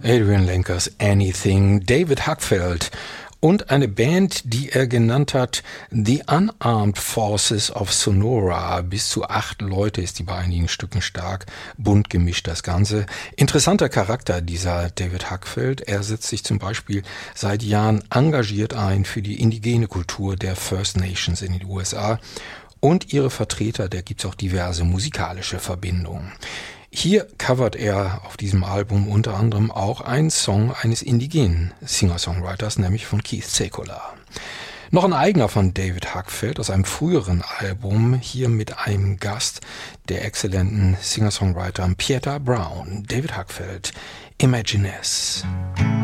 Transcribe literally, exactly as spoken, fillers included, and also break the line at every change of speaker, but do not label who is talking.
Adrian Lenkers Anything, David Hackfeld und eine Band, die er genannt hat The Unarmed Forces of Sonora. Bis zu acht Leute ist die bei einigen Stücken stark, bunt gemischt das Ganze. Interessanter Charakter dieser David Hackfeld. Er setzt sich zum Beispiel seit Jahren engagiert ein für die indigene Kultur der First Nations in den U S A und ihre Vertreter, da gibt's auch diverse musikalische Verbindungen. Hier covert er auf diesem Album unter anderem auch einen Song eines indigenen Singer-Songwriters, nämlich von Keith Secola. Noch ein eigener von David Hackfeld aus einem früheren Album, hier mit einem Gast der exzellenten Singer-Songwriter Pieta Brown. David Hackfeld, Imagines.